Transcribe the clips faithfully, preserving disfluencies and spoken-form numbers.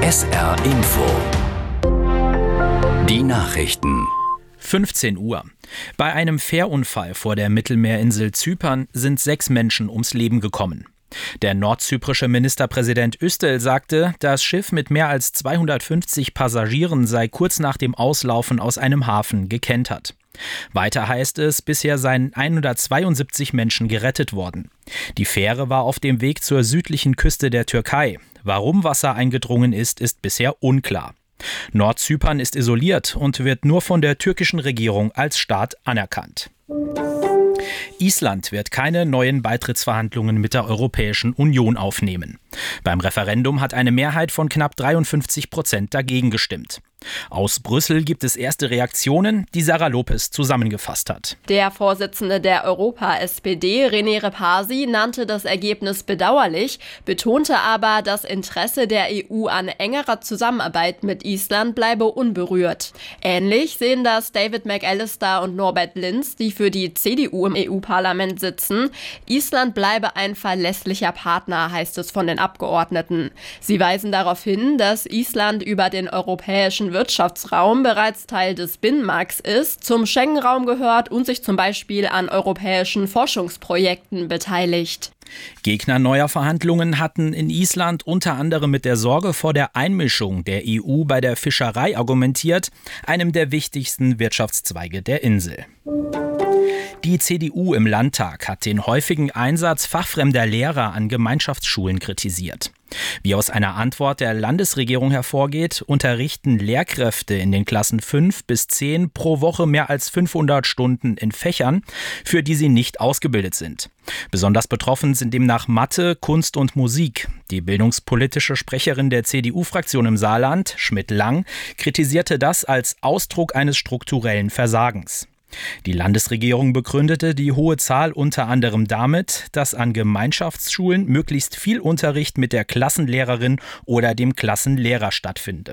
S R Info. Die Nachrichten. fünfzehn Uhr. Bei einem Fährunfall vor der Mittelmeerinsel Zypern sind sechs Menschen ums Leben gekommen. Der nordzyprische Ministerpräsident Üstel sagte, das Schiff mit mehr als zweihundertfünfzig Passagieren sei kurz nach dem Auslaufen aus einem Hafen gekentert. Weiter heißt es, bisher seien hundertzweiundsiebzig Menschen gerettet worden. Die Fähre war auf dem Weg zur südlichen Küste der Türkei. Warum Wasser eingedrungen ist, ist bisher unklar. Nordzypern ist isoliert und wird nur von der türkischen Regierung als Staat anerkannt. Island wird keine neuen Beitrittsverhandlungen mit der Europäischen Union aufnehmen. Beim Referendum hat eine Mehrheit von knapp dreiundfünfzig Prozent dagegen gestimmt. Aus Brüssel gibt es erste Reaktionen, die Sara Lopez zusammengefasst hat. Der Vorsitzende der Europa-S P D, René Repasi, nannte das Ergebnis bedauerlich, betonte aber, das Interesse der E U an engerer Zusammenarbeit mit Island bleibe unberührt. Ähnlich sehen das David McAllister und Norbert Linz, die für die C D U im E U-Parlament sitzen. Island bleibe ein verlässlicher Partner, heißt es von den Abgeordneten. Sie weisen darauf hin, dass Island über den europäischen Wirtschaftsraum bereits Teil des Binnenmarkts ist, zum Schengen-Raum gehört und sich zum Beispiel an europäischen Forschungsprojekten beteiligt. Gegner neuer Verhandlungen hatten in Island unter anderem mit der Sorge vor der Einmischung der E U bei der Fischerei argumentiert, einem der wichtigsten Wirtschaftszweige der Insel. Die C D U im Landtag hat den häufigen Einsatz fachfremder Lehrer an Gemeinschaftsschulen kritisiert. Wie aus einer Antwort der Landesregierung hervorgeht, unterrichten Lehrkräfte in den Klassen fünf bis zehn pro Woche mehr als fünfhundert Stunden in Fächern, für die sie nicht ausgebildet sind. Besonders betroffen sind demnach Mathe, Kunst und Musik. Die bildungspolitische Sprecherin der C D U-Fraktion im Saarland, Schmidt-Lang, kritisierte das als Ausdruck eines strukturellen Versagens. Die Landesregierung begründete die hohe Zahl unter anderem damit, dass an Gemeinschaftsschulen möglichst viel Unterricht mit der Klassenlehrerin oder dem Klassenlehrer stattfinde.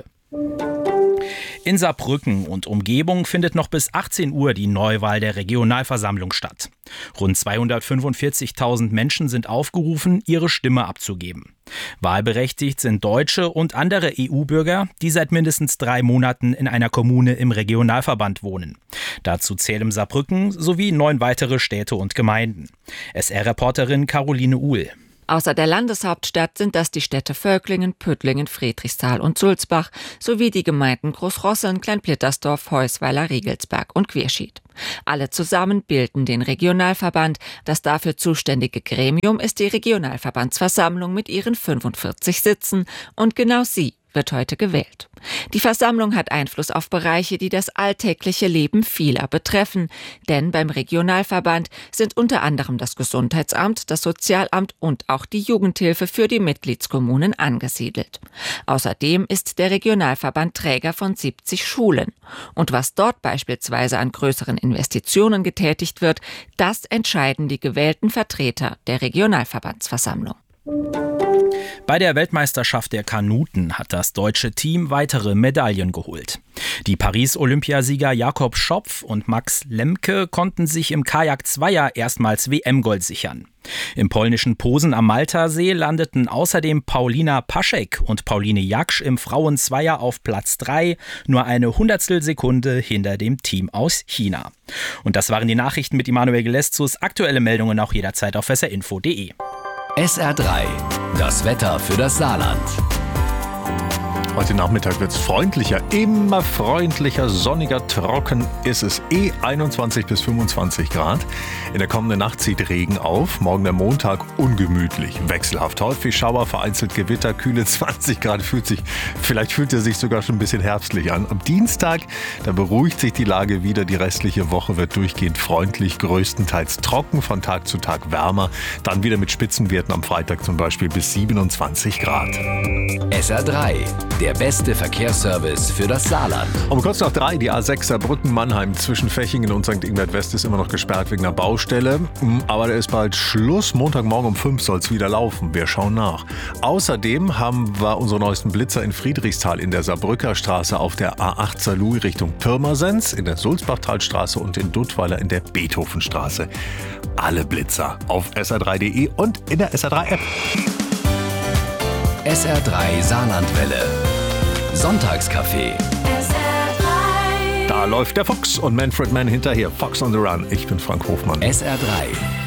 In Saarbrücken und Umgebung findet noch bis achtzehn Uhr die Neuwahl der Regionalversammlung statt. Rund zweihundertfünfundvierzigtausend Menschen sind aufgerufen, ihre Stimme abzugeben. Wahlberechtigt sind Deutsche und andere E U-Bürger, die seit mindestens drei Monaten in einer Kommune im Regionalverband wohnen. Dazu zählen Saarbrücken sowie neun weitere Städte und Gemeinden. S R-Reporterin Caroline Uhl. Außer der Landeshauptstadt sind das die Städte Völklingen, Püttlingen, Friedrichsthal und Sulzbach sowie die Gemeinden Großrosseln, Kleinplittersdorf, Heusweiler, Riegelsberg und Querschied. Alle zusammen bilden den Regionalverband. Das dafür zuständige Gremium ist die Regionalverbandsversammlung mit ihren fünfundvierzig Sitzen und genau sie wird heute gewählt. Die Versammlung hat Einfluss auf Bereiche, die das alltägliche Leben vieler betreffen. Denn beim Regionalverband sind unter anderem das Gesundheitsamt, das Sozialamt und auch die Jugendhilfe für die Mitgliedskommunen angesiedelt. Außerdem ist der Regionalverband Träger von siebzig Schulen. Und was dort beispielsweise an größeren Investitionen getätigt wird, das entscheiden die gewählten Vertreter der Regionalverbandsversammlung. Bei der Weltmeisterschaft der Kanuten hat das deutsche Team weitere Medaillen geholt. Die Paris-Olympiasieger Jakob Schopf und Max Lemke konnten sich im Kajak-Zweier erstmals W M-Gold sichern. Im polnischen Posen am Maltasee landeten außerdem Paulina Paschek und Pauline Jaksch im Frauenzweier auf Platz drei, nur eine Hundertstelsekunde hinter dem Team aus China. Und das waren die Nachrichten mit Immanuel Geleszus. Aktuelle Meldungen auch jederzeit auf S R info punkt de. S R drei, das Wetter für das Saarland. Heute Nachmittag wird es freundlicher, immer freundlicher, sonniger, trocken ist es eh einundzwanzig bis fünfundzwanzig Grad. In der kommenden Nacht zieht Regen auf, morgen der Montag ungemütlich, wechselhaft, häufig Schauer, vereinzelt Gewitter, kühle zwanzig Grad, fühlt sich, vielleicht fühlt er sich sogar schon ein bisschen herbstlich an. Am Dienstag, da beruhigt sich die Lage wieder, die restliche Woche wird durchgehend freundlich, größtenteils trocken, von Tag zu Tag wärmer, dann wieder mit Spitzenwerten am Freitag zum Beispiel bis siebenundzwanzig Grad. S R drei, der beste Verkehrsservice für das Saarland. Um kurz nach drei, die A sechs Saarbrücken-Mannheim zwischen Fechingen und Sankt Ingbert West ist immer noch gesperrt wegen einer Baustelle. Aber da ist bald Schluss. Montagmorgen um fünf soll es wieder laufen. Wir schauen nach. Außerdem haben wir unsere neuesten Blitzer in Friedrichsthal in der Saarbrücker Straße, auf der A acht Saarlouis Richtung Pirmasens, in der Sulzbachtalstraße und in Duttweiler in der Beethovenstraße. Alle Blitzer auf S R drei punkt de und in der S R drei App. S R drei Saarlandwelle. Sonntagscafé. Da läuft der Fox und Manfred Mann hinterher. Fox on the Run. Ich bin Frank Hofmann. S R drei.